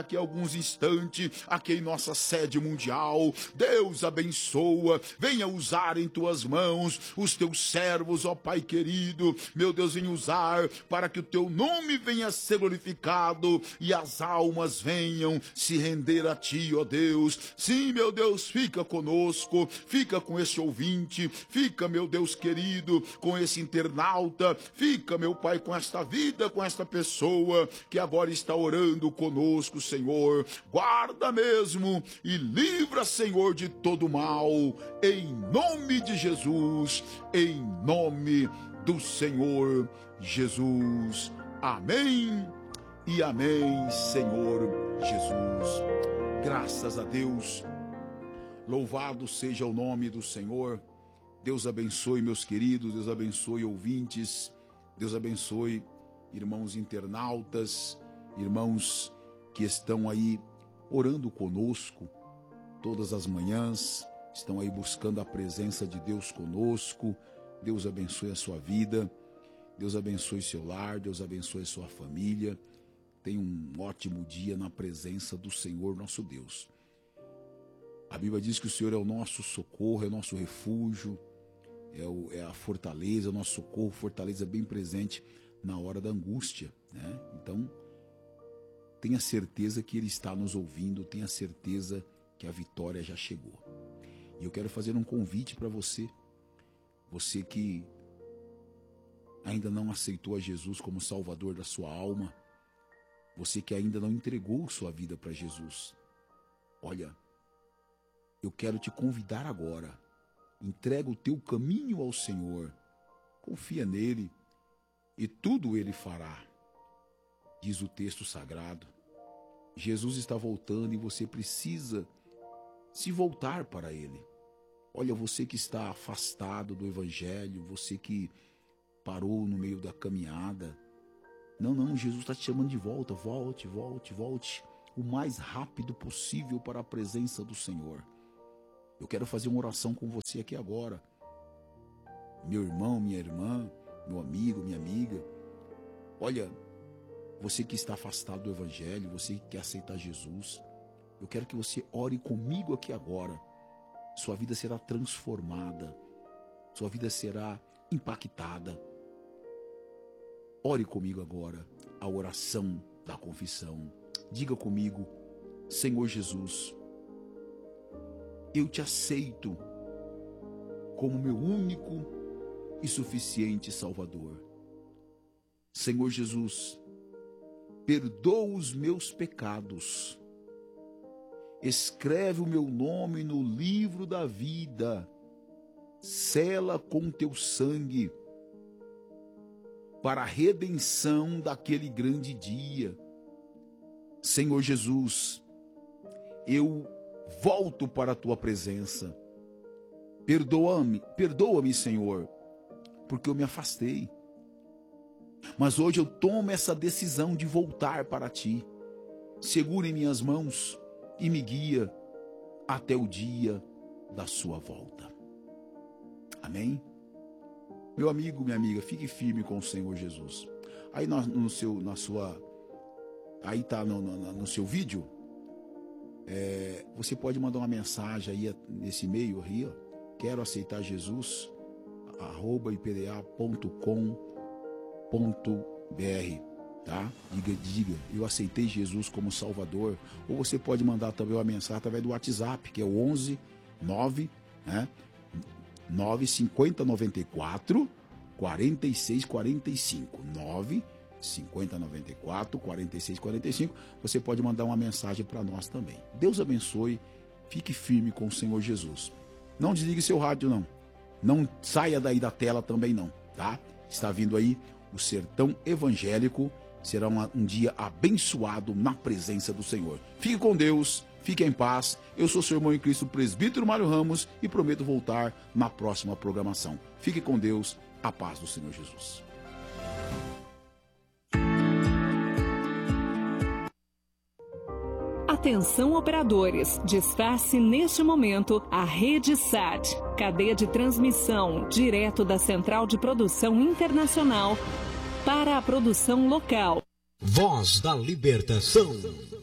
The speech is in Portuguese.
Daqui a alguns instantes, aqui em nossa sede mundial, Deus abençoa, venha usar em tuas mãos os teus servos, ó Pai querido, meu Deus, venha usar para que o teu nome venha a ser glorificado e as almas venham se render a ti, ó Deus. Sim, meu Deus, fica conosco, fica com esse ouvinte, fica, meu Deus querido, com esse internauta, fica, meu Pai, com esta vida, com esta pessoa que agora está orando conosco, Senhor, guarda mesmo e livra, Senhor, de todo mal, em nome de Jesus, em nome do Senhor Jesus. Amém e amém, Senhor Jesus. Graças a Deus, louvado seja o nome do Senhor. Deus abençoe, meus queridos, Deus abençoe ouvintes, Deus abençoe irmãos internautas, irmãos que estão aí orando conosco todas as manhãs, estão aí buscando a presença de Deus conosco. Deus abençoe a sua vida, Deus abençoe seu lar, Deus abençoe a sua família. Tenha um ótimo dia na presença do Senhor nosso Deus. A Bíblia diz que o Senhor é o nosso socorro, é o nosso refúgio, é a fortaleza, o nosso socorro, fortaleza bem presente na hora da angústia, né? Então, tenha certeza que Ele está nos ouvindo, tenha certeza que a vitória já chegou. E eu quero fazer um convite para você, você que ainda não aceitou a Jesus como Salvador da sua alma, você que ainda não entregou sua vida para Jesus. Olha, eu quero te convidar agora, entrega o teu caminho ao Senhor, confia nele e tudo Ele fará. Diz o texto sagrado, Jesus está voltando e você precisa se voltar para Ele. Olha, você que está afastado do Evangelho, você que parou no meio da caminhada. Não, Jesus está te chamando de volta. Volte o mais rápido possível para a presença do Senhor. Eu quero fazer uma oração com você aqui agora. Meu irmão, minha irmã, meu amigo, minha amiga. Olha, você que está afastado do Evangelho, você que quer aceitar Jesus, eu quero que você ore comigo aqui agora. Sua vida será transformada, sua vida será impactada. Ore comigo agora, a oração da confissão. Diga comigo, Senhor Jesus, eu te aceito como meu único e suficiente Salvador. Senhor Jesus, perdoa os meus pecados. Escreve o meu nome no livro da vida. Sela com teu sangue para a redenção daquele grande dia. Senhor Jesus, eu volto para a tua presença. Perdoa-me, Senhor, porque eu me afastei. Mas hoje eu tomo essa decisão de voltar para ti. Segura em minhas mãos e me guia até o dia da sua volta. Amém? Meu amigo, minha amiga, fique firme com o Senhor Jesus. Aí no seu vídeo, você pode mandar uma mensagem aí nesse e-mail aí, ó, quero aceitar Jesus, @ipda.com.br, tá? Diga, eu aceitei Jesus como Salvador. Ou você pode mandar também uma mensagem através do WhatsApp, que é o 11 9, né? 95094 4645 95094 4645. Você pode mandar uma mensagem para nós também. Deus abençoe, fique firme com o Senhor Jesus. Não desligue seu rádio, não saia daí da tela também não, tá? Está vindo aí o Sertão Evangélico. Será um dia abençoado na presença do Senhor. Fique com Deus, fique em paz. Eu sou seu irmão em Cristo, presbítero Mário Ramos, e prometo voltar na próxima programação. Fique com Deus, a paz do Senhor Jesus. Atenção operadores, despace neste momento a Rede SAT, cadeia de transmissão direto da Central de Produção Internacional para a produção local. Voz da Libertação.